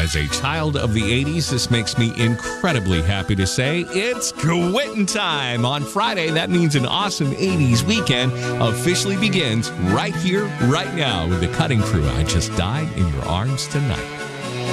As a child of the 80s, this makes me incredibly happy to say it's quitting time. On Friday, that means an awesome 80s weekend officially begins right here, right now with the Cutting Crew. I Just Died in Your Arms Tonight.